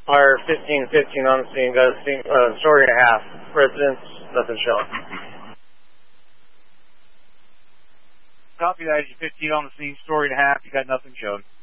Our 1515 on the scene, got a story and a half. Residents, nothing shown. Copy that, 15 on the scene, story and a half, you got nothing shown.